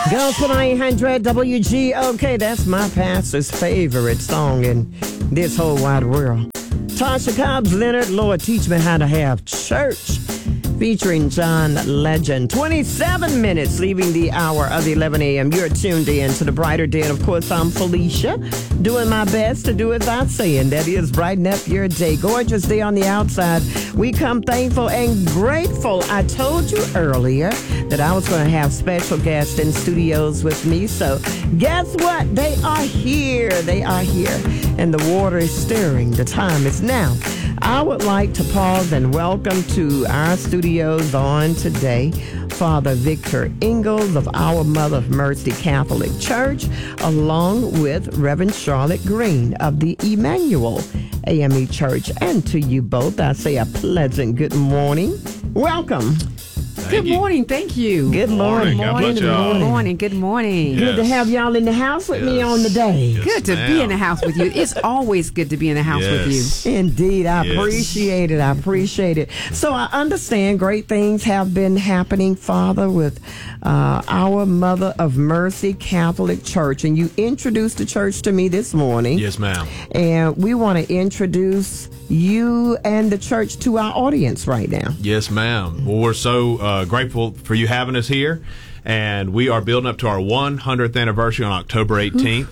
Gospel 900 WGOK, that's my pastor's favorite song in this whole wide world. Tasha Cobbs Leonard, Lord, teach me how to have church. Featuring John Legend. 27 minutes leaving the hour of 11 a.m. You're tuned in to the Brighter Day. And of course, I'm Felicia, doing my best to do as I say, and that is brighten up your day. Gorgeous day on the outside. We come thankful and grateful. I told you earlier that I was going to have special guests in studios with me. So guess what? They are here. They are here. And the water is stirring. The time is now. I would like to pause and welcome to our studios on today Father Victor Ingalls of Our Mother of Mercy Catholic Church, along with Reverend Charlotte Green of the Emmanuel AME Church. And to you both, I say a pleasant good morning. Welcome. Good morning. Thank you. Good morning. Good morning. Good morning. Yes. Good to have y'all in the house with me on the day. Yes, good to be in the house with you. It's always good to be in the house with you. Indeed. I appreciate it. I appreciate it. So I understand great things have been happening, Father, with Our Mother of Mercy Catholic Church. And you introduced the church to me this morning. Yes, ma'am. And we want to introduce you and the church to our audience right now. Yes, ma'am. Well, we're so grateful for you having us here. And we are building up to our 100th anniversary on October 18th.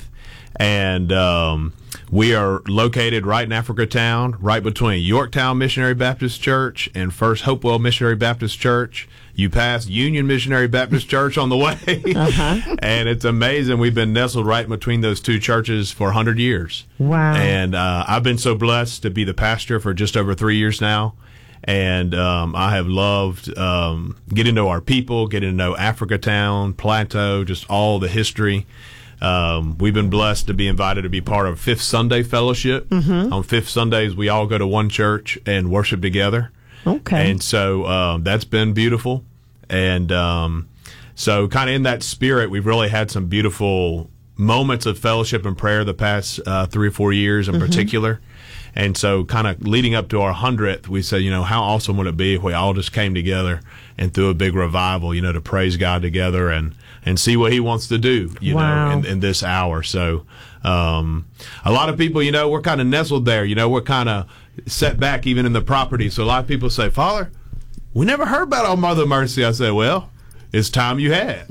And we are located right in Africatown, right between Yorktown Missionary Baptist Church and First Hopewell Missionary Baptist Church. You pass Union Missionary Baptist Church on the way. And it's amazing. We've been nestled right between those two churches for 100 years. Wow. And I've been so blessed to be the pastor for just over 3 years now. And I have loved getting to know our people, getting to know Africatown, Plateau, just all the history. We've been blessed to be invited to be part of Fifth Sunday Fellowship. On Fifth Sundays, we all go to one church and worship together. Okay. And so that's been beautiful. And so kind of in that spirit, we've really had some beautiful moments of fellowship and prayer the past 3 or 4 years in particular. And so kind of leading up to our 100th, we said, how awesome would it be if we all just came together and threw a big revival, to praise God together and see what he wants to do, know, in this hour. So a lot of people, we're kind of nestled there. We're kind of set back even in the property. So a lot of people say, Father, we never heard about Our Mother of Mercy. I say, well, it's time you had.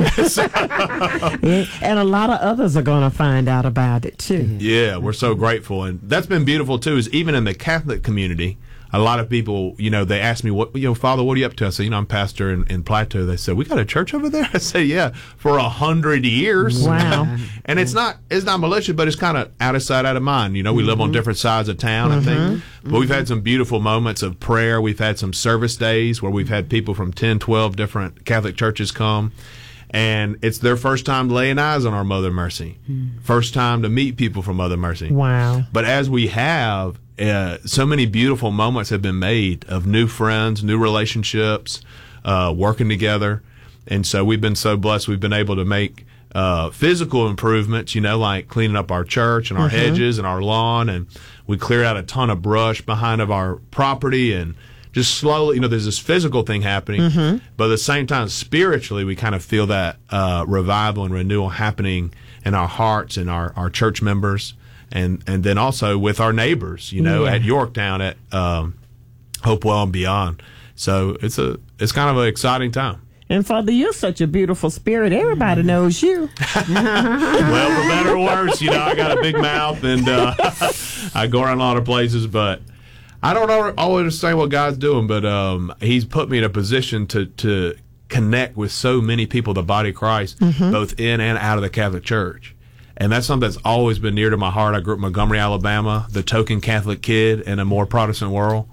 And a lot of others are going to find out about it, too. Yeah, we're so grateful. And that's been beautiful, too, is even in the Catholic community, a lot of people, they ask me, Father, what are you up to? I say, I'm pastor in Plateau. They said, we got a church over there? I say, yeah, for 100 years. Wow. And it's not malicious, but it's kind of out of sight, out of mind. We live on different sides of town, I think. But we've had some beautiful moments of prayer. We've had some service days where we've had people from 10, 12 different Catholic churches come. And it's their first time laying eyes on Our Mother of Mercy. First time to meet people from Mother Mercy. Wow. But as we have, so many beautiful moments have been made of new friends, new relationships, working together. And so we've been so blessed. We've been able to make physical improvements, like cleaning up our church and our hedges and our lawn. And we cleared out a ton of brush behind of our property and just slowly, there's this physical thing happening. But at the same time, spiritually, we kind of feel that revival and renewal happening in our hearts and our church members. And then also with our neighbors, at Yorktown, at Hopewell and beyond. So it's kind of an exciting time. And Father, you're such a beautiful spirit. Everybody knows you. Well, for better or worse, I got a big mouth and I go around a lot of places, but I don't always understand what God's doing. But He's put me in a position to connect with so many people, the body of Christ, both in and out of the Catholic Church. And that's something that's always been near to my heart. I grew up in Montgomery, Alabama, the token Catholic kid in a more Protestant world.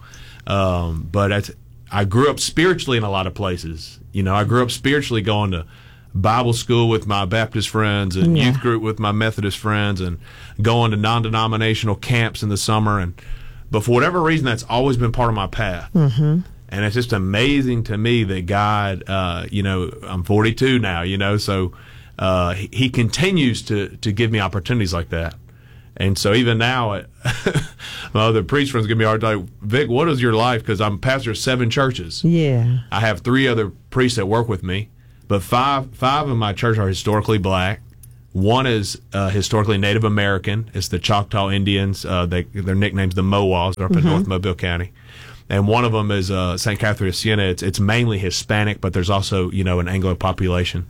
But I grew up spiritually in a lot of places. I grew up spiritually going to Bible school with my Baptist friends and youth group with my Methodist friends and going to non-denominational camps in the summer. But for whatever reason, that's always been part of my path. And it's just amazing to me that God, I'm 42 now, so He continues to give me opportunities like that. And so even now, my other priest friends give me a hard time. Vic, what is your life? Because I'm pastor of 7 churches. Yeah. I have 3 other priests that work with me. But five of my church are historically black. One is historically Native American. It's the Choctaw Indians. Their nickname's the Mowas. They're up in North Mobile County. And one of them is St. Catherine of Siena. It's mainly Hispanic, but there's also, an Anglo population.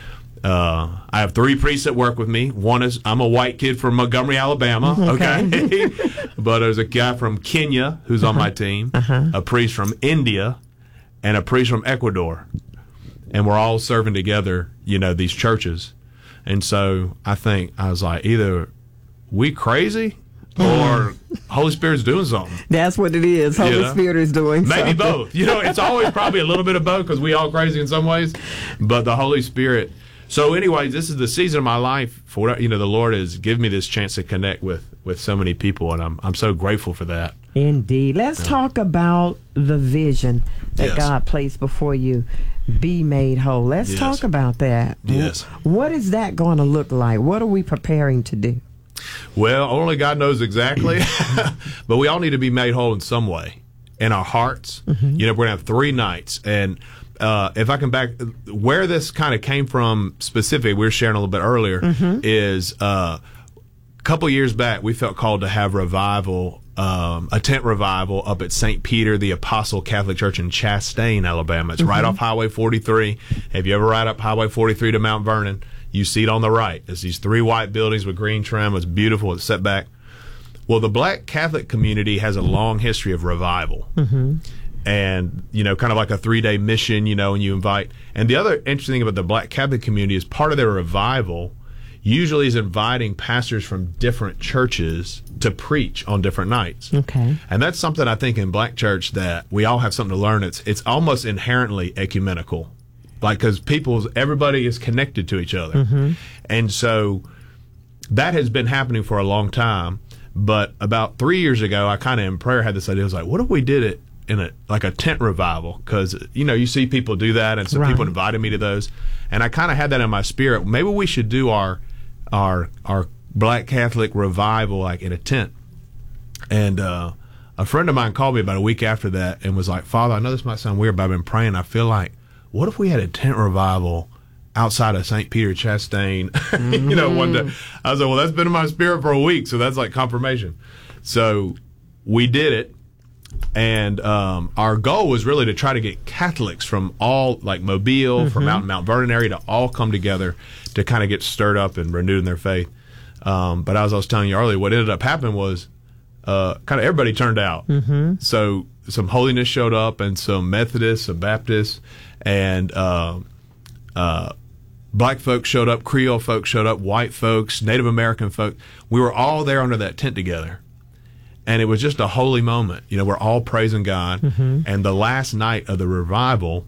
I have 3 priests that work with me. One is, I'm a white kid from Montgomery, Alabama. Okay. But there's a guy from Kenya who's on my team, a priest from India, and a priest from Ecuador. And we're all serving together, these churches. And so I was like, either we crazy or Holy Spirit's doing something. That's what it is. Holy Spirit is doing maybe something. Both. It's always probably a little bit of both because we all crazy in some ways. But the Holy Spirit. So anyways, this is the season of my life for the Lord has given me this chance to connect with so many people, and I'm so grateful for that. Indeed. Let's talk about the vision that God placed before you. Be made whole. Let's talk about that. Yes. What is that going to look like? What are we preparing to do? Well, only God knows exactly, but we all need to be made whole in some way in our hearts. We're going to have 3 nights, and if I can back where this kind of came from specifically, we were sharing a little bit earlier, is a couple years back we felt called to have revival. A tent revival up at St. Peter the Apostle Catholic Church in Chastain, Alabama. It's right off Highway 43. If you ever ride up Highway 43 to Mount Vernon, you see it on the right. It's these 3 white buildings with green trim. It's beautiful. It's set back. Well, the Black Catholic community has a long history of revival. And, kind of like a 3-day mission, and you invite. And the other interesting thing about the Black Catholic community is part of their revival usually is inviting pastors from different churches to preach on different nights. Okay. And that's something I think in Black church that we all have something to learn. It's almost inherently ecumenical, because everybody is connected to each other. And so that has been happening for a long time. But about 3 years ago, I kind of in prayer had this idea. I was like, what if we did it in a tent revival? Because, you see people do that, and some people invited me to those. And I kind of had that in my spirit. Maybe we should do our Black Catholic revival like in a tent. And a friend of mine called me about a week after that and was like, Father, I know this might sound weird, but I've been praying. I feel like, what if we had a tent revival outside of St. Peter Chastain, one day? I was like, well, that's been in my spirit for a week, so that's like confirmation. So we did it. And our goal was really to try to get Catholics from all, like Mobile, from out in Mount Vernon area, to all come together to kind of get stirred up and renewed in their faith. But as I was telling you earlier, what ended up happening was kind of everybody turned out. So some holiness showed up, and some Methodists, some Baptists, and Black folks showed up, Creole folks showed up, white folks, Native American folks. We were all there under that tent together. And it was just a holy moment. We're all praising God. And the last night of the revival,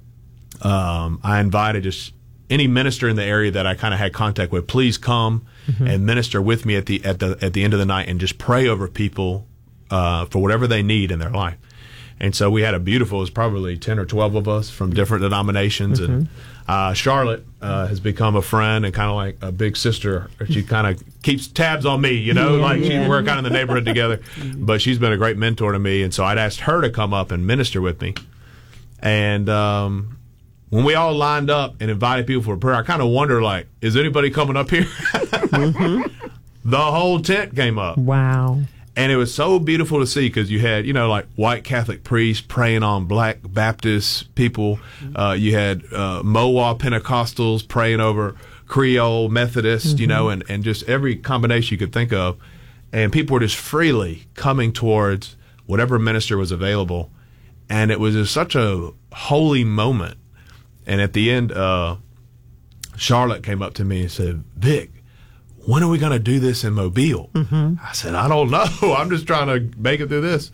I invited just any minister in the area that I kind of had contact with, please come and minister with me at the end of the night and just pray over people for whatever they need in their life. And so we had it was probably 10 or 12 of us from different denominations. And Charlotte has become a friend and kind of like a big sister. She kind of keeps tabs on me, we're kind of in the neighborhood together. But she's been a great mentor to me. And so I'd asked her to come up and minister with me. And when we all lined up and invited people for prayer, I kind of wondered, like, is anybody coming up here? The whole tent came up. Wow. And it was so beautiful to see because you had, like white Catholic priests praying on Black Baptist people. You had Mowa Pentecostals praying over Creole Methodists, and just every combination you could think of. And people were just freely coming towards whatever minister was available. And it was just such a holy moment. And at the end, Charlotte came up to me and said, Vic, when are we going to do this in Mobile? I said, I don't know. I'm just trying to make it through this.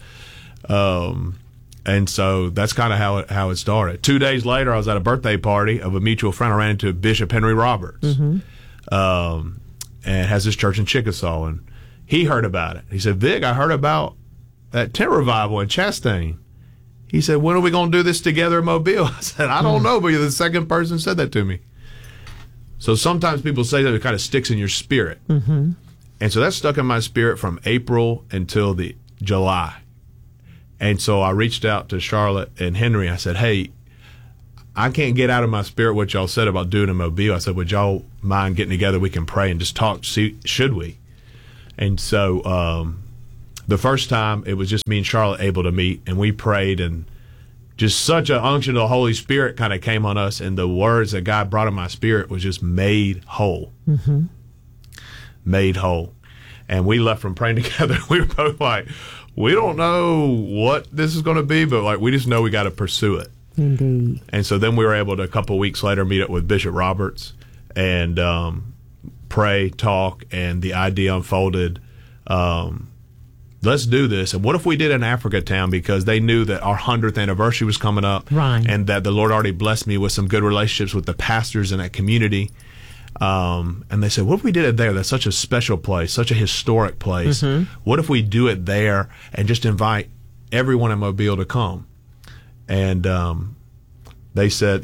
And so that's kind of how it started. 2 days later, I was at a birthday party of a mutual friend. I ran into Bishop Henry Roberts, and has this church in Chickasaw. And he heard about it. He said, Vic, I heard about that tent revival in Chastain. He said, when are we going to do this together in Mobile? I said, I don't know, but you're the second person who said that to me. So sometimes people say that it kind of sticks in your spirit. And so that stuck in my spirit from April until the July. And so I reached out to Charlotte and Henry. I said, hey, I can't get out of my spirit what y'all said about doing in Mobile. I said, would y'all mind getting together? We can pray and just talk. See, should we? And so the first time, it was just me and Charlotte able to meet, and we prayed, and just such an unction of the Holy Spirit kind of came on us, and the words that God brought in my spirit was just made whole. Mm-hmm. Made whole. And we left from praying together. We were both like, we don't know what this is going to be, but like we just know we got to pursue it. Indeed. And so then we were able to, a couple of weeks later, meet up with Bishop Roberts and pray, talk, and the idea unfolded. Let's do this. And what if we did in Africa Town, because they knew that our 100th anniversary was coming up, right, and that the Lord already blessed me with some good relationships with the pastors in that community. And they said, what if we did it there? That's such a special place, such a historic place. Mm-hmm. What if we do it there and just invite everyone in Mobile to come? And they said,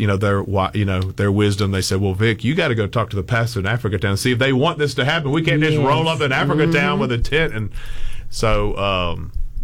their wisdom, they said, well, Vic, you got to go talk to the pastor in Africa Town and see if they want this to happen. We can't just roll up in Africa Town with a tent. And so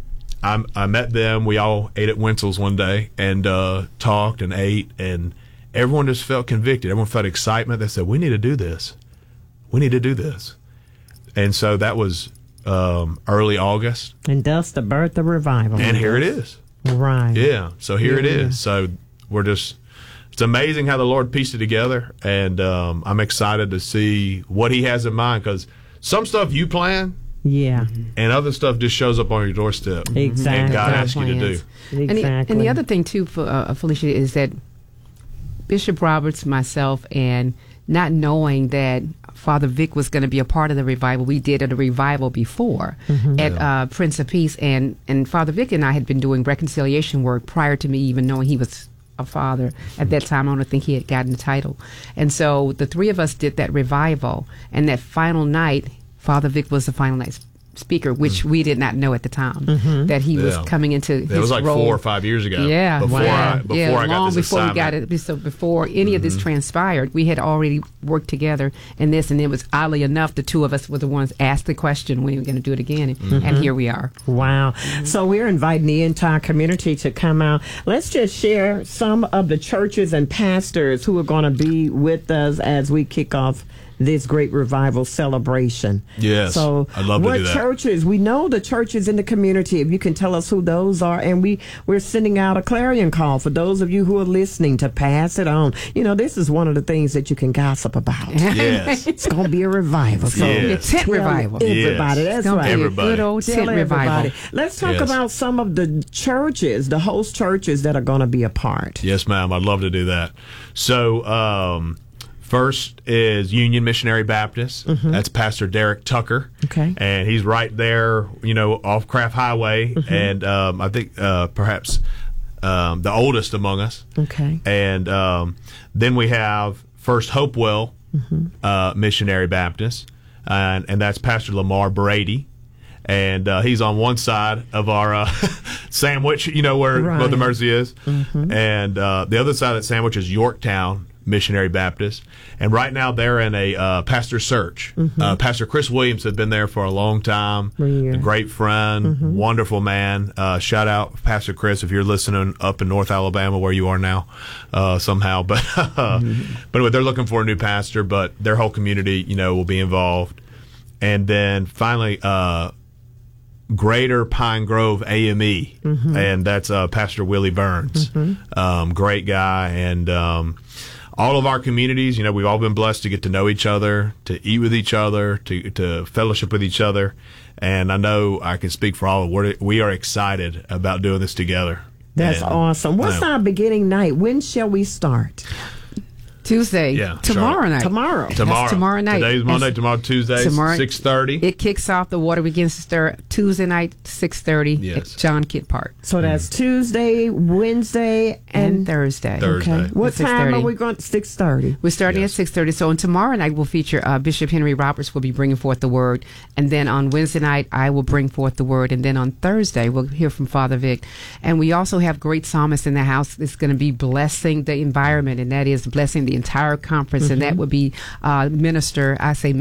I met them. We all ate at Wenzel's one day and talked and ate, and everyone just felt convicted. Everyone felt excitement. They said, we need to do this. We need to do this. And so that was early August. And thus the birth of revival. And here it is. Right. Yeah. So here it is. So it's amazing how the Lord pieced it together. And I'm excited to see what he has in mind, because some stuff you plan. Yeah. And other stuff just shows up on your doorstep. Exactly. And God asks you to do. Exactly. And the other thing, too, Felicia, is that Bishop Roberts, myself, and not knowing that Father Vic was going to be a part of the revival. We did a revival before at Prince of Peace, and Father Vic and I had been doing reconciliation work prior to me even knowing he was a father. At that time, I don't think he had gotten the title. And so the three of us did that revival, and that final night, Father Vic was the final night speaker, which we did not know at the time that he was coming into his role. It was like 4 or 5 years ago. Yeah, before I got long this before assignment. we got it. So before any of this transpired, we had already worked together in this, and it was oddly enough the two of us were the ones asked the question when we were going to do it again, and here we are. Wow! So we're inviting the entire community to come out. Let's just share some of the churches and pastors who are going to be with us as we kick off this great revival celebration. Yes, so I'd love to do that. What churches? We know the churches in the community. If you can tell us who those are, and we're sending out a clarion call for those of you who are listening to pass it on. This is one of the things that you can gossip about. Yes, it's going to be a revival. So tent revival. Everybody, that's right. Everybody. Good old tent revival. Let's talk about some of the churches, the host churches that are going to be a part. Yes, ma'am. I'd love to do that. So, first is Union Missionary Baptist. That's Pastor Derek Tucker. Okay. And he's right there, off Craft Highway. And I think perhaps the oldest among us. Okay. And then we have First Hopewell Missionary Baptist. And that's Pastor Lamar Brady. And he's on one side of our sandwich, where Mother Mercy is. And the other side of that sandwich is Yorktown Missionary Baptist, and right now they're in a pastor search. Pastor Chris Williams had been there for a long time, a great friend, wonderful man. Shout out Pastor Chris if you're listening up in North Alabama where you are now somehow. But anyway, they're looking for a new pastor, but their whole community, will be involved. And then finally, Greater Pine Grove AME, and that's Pastor Willie Burns, great guy, and all of our communities, we've all been blessed to get to know each other, to eat with each other, to fellowship with each other. And I know I can speak for all of us. We are excited about doing this together. That's awesome. What's our beginning night? When shall we start? Tuesday. Yeah, tomorrow night. Tomorrow. That's tomorrow night. Today's Monday. Tomorrow Tuesday. 6:30. It kicks off. The water begins to stir Tuesday night, 6:30 at John Kidd Park. So that's Tuesday, Wednesday, and Thursday. Okay. What time are we going? 6:30. We're starting at 6:30. So on tomorrow night we'll feature Bishop Henry Roberts will be bringing forth the word, and then on Wednesday night I will bring forth the word, and then on Thursday we'll hear from Father Vic, and we also have great psalmists in the house that's going to be blessing the environment, and that is blessing the entire conference, and that would be Minister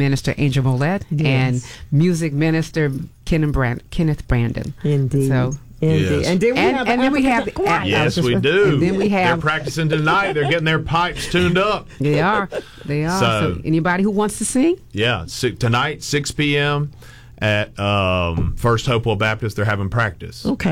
Angel Mollett and music minister Kenneth Brandon. Indeed. So Indeed. Yes. And then we have And then we have Yes, we do. And then we They're have practicing tonight. They're getting their pipes tuned up. They are. So anybody who wants to sing? Yeah, tonight, 6 p.m. at First Hopewell Baptist. They're having practice. Okay.